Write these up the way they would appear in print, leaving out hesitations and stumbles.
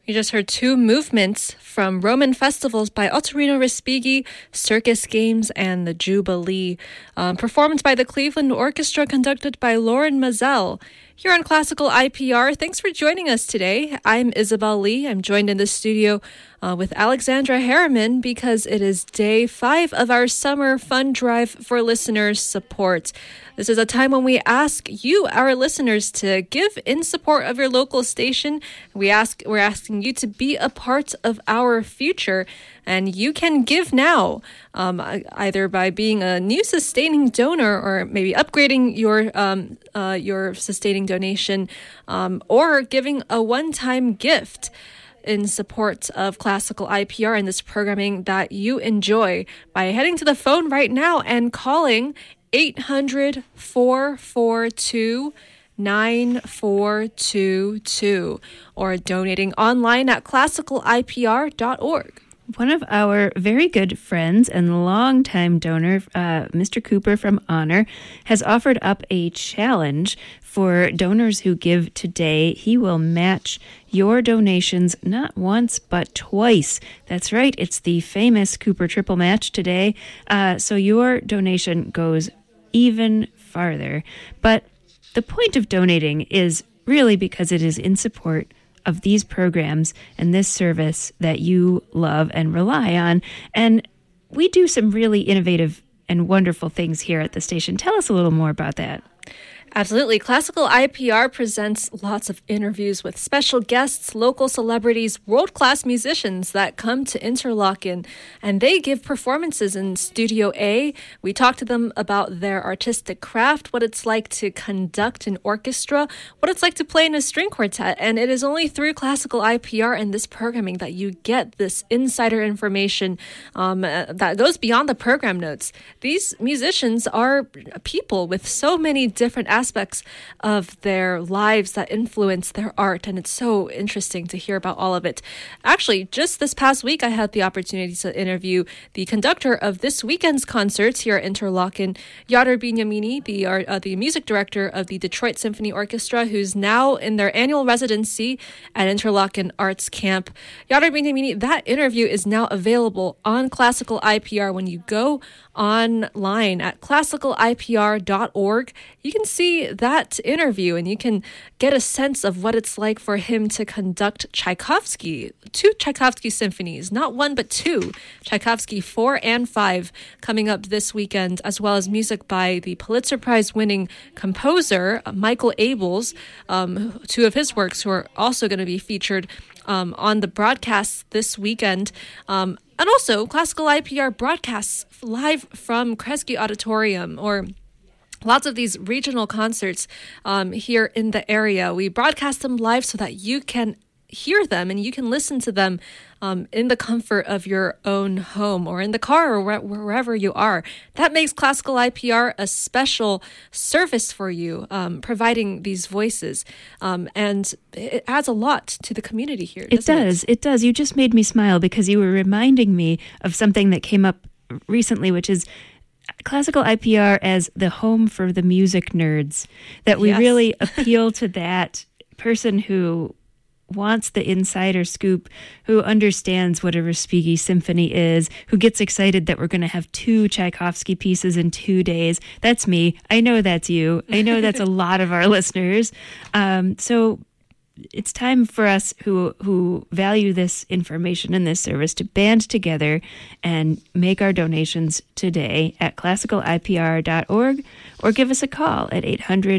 You just heard two movements from Roman festivals by Ottorino Respighi, Circus Games, and the Jubilee. Performance by the Cleveland Orchestra conducted by Lauren Mazel. Here on Classical IPR, thanks for joining us today. I'm Isabel Lee. I'm joined in the studio with Alexandra Harriman because it is day 5 of our summer fund drive for listeners' support. This is a time when we ask you, our listeners, to give in support of your local station. We're asking you to be a part of our future, and you can give now, either by being a new sustaining donor or maybe upgrading your sustaining donation, or giving a one-time gift in support of Classical IPR and this programming that you enjoy by heading to the phone right now and calling 800-442-9422 or donating online at classicalipr.org. One of our very good friends and longtime donor, Mr. Cooper from Honor, has offered up a challenge for donors who give today. He will match your donations not once, but twice. That's right. It's the famous Cooper Triple Match today. So your donation goes even farther. But the point of donating is really because it is in support of these programs and this service that you love and rely on. And we do some really innovative and wonderful things here at the station. Tell us a little more about that. Absolutely. Classical IPR presents lots of interviews with special guests, local celebrities, world-class musicians that come to Interlochen, and they give performances in Studio A. We talk to them about their artistic craft, what it's like to conduct an orchestra, what it's like to play in a string quartet, and it is only through Classical IPR and this programming that you get this insider information that goes beyond the program notes. These musicians are people with so many different aspects of their lives that influence their art, and it's so interesting to hear about all of it. Actually, just this past week, I had the opportunity to interview the conductor of this weekend's concerts here at Interlochen, Yadar Binyamini, the music director of the Detroit Symphony Orchestra, who's now in their annual residency at Interlochen Arts Camp. Yadar Binyamini, that interview is now available on Classical IPR. When you go online at classicalipr.org, you can see that interview and you can get a sense of what it's like for him to conduct Tchaikovsky, 2 Tchaikovsky symphonies, not 1 but 2, Tchaikovsky 4 and 5 coming up this weekend, as well as music by the Pulitzer Prize winning composer Michael Abels, 2 of his works who are also going to be featured on the broadcast this weekend. And also, Classical IPR broadcasts live from Kresge Auditorium, or lots of these regional concerts here in the area. We broadcast them live so that you can hear them and you can listen to them in the comfort of your own home or in the car or wherever you are. That makes Classical IPR a special service for you, providing these voices. And it adds a lot to the community here. It does. It does. You just made me smile because you were reminding me of something that came up recently, which is Classical IPR as the home for the music nerds, that we really appeal to that person who wants the insider scoop, who understands what a Respighi symphony is, who gets excited that we're going to have 2 Tchaikovsky pieces in 2 days. That's me. I know that's you. I know that's a lot of our listeners. So it's time for us who value this information and this service to band together and make our donations today at classicalipr.org or give us a call at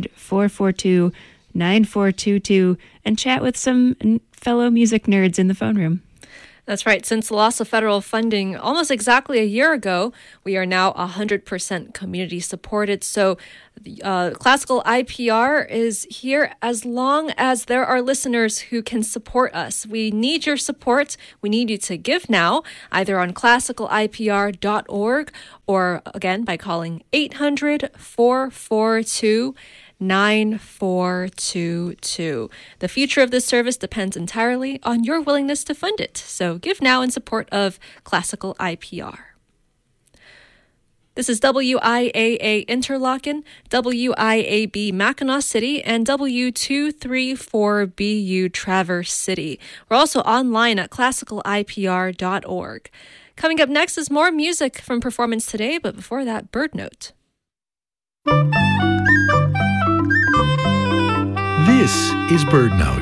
800-442-9422 and chat with some fellow music nerds in the phone room. That's right. Since the loss of federal funding almost exactly a year ago, we are now 100% community supported. So Classical IPR is here as long as there are listeners who can support us. We need your support. We need you to give now, either on classicalipr.org or, again, by calling 800-442-9422. 9422. The future of this service depends entirely on your willingness to fund it. So give now in support of Classical IPR. This is WIAA Interlaken, WIAB Mackinac City, and W234BU Traverse City. We're also online at classicalipr.org. Coming up next is more music from Performance Today, but before that, Bird Note. This is Bird Note.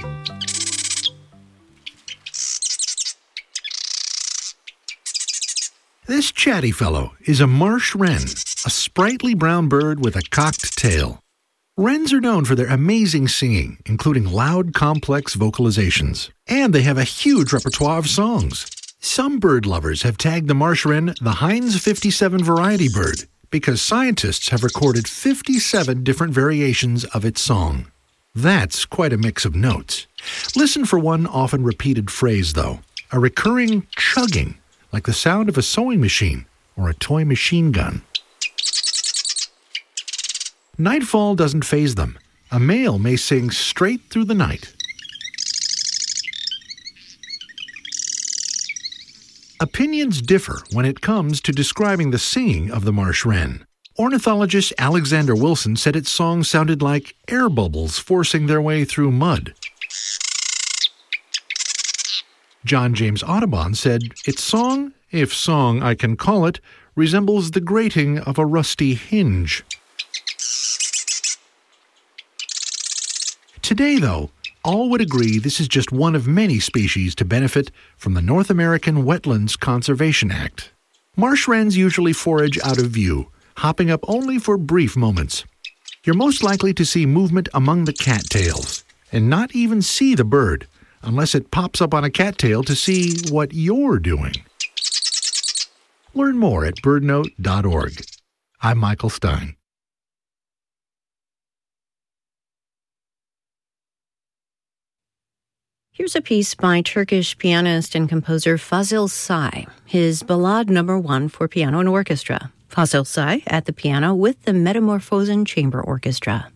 This chatty fellow is a marsh wren, a sprightly brown bird with a cocked tail. Wrens are known for their amazing singing, including loud, complex vocalizations. And they have a huge repertoire of songs. Some bird lovers have tagged the marsh wren the Heinz 57 variety bird because scientists have recorded 57 different variations of its song. That's quite a mix of notes. Listen for one often repeated phrase, though, a recurring chugging, like the sound of a sewing machine or a toy machine gun. Nightfall doesn't faze them. A male may sing straight through the night. Opinions differ when it comes to describing the singing of the marsh wren. Ornithologist Alexander Wilson said its song sounded like air bubbles forcing their way through mud. John James Audubon said, its song, if song I can call it, resembles the grating of a rusty hinge. Today, though, all would agree this is just one of many species to benefit from the North American Wetlands Conservation Act. Marsh wrens usually forage out of view, hopping up only for brief moments. You're most likely to see movement among the cattails, and not even see the bird, unless it pops up on a cattail to see what you're doing. Learn more at birdnote.org. I'm Michael Stein. Here's a piece by Turkish pianist and composer Fazıl Say, his Ballade No. 1 for piano and orchestra. Fazıl Say at the piano with the Metamorphosen Chamber Orchestra.